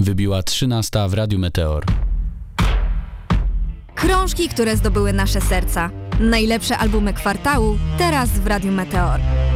Wybiła 13 w Radiu Meteor. Krążki, które zdobyły nasze serca. Najlepsze albumy kwartału, teraz w Radiu Meteor.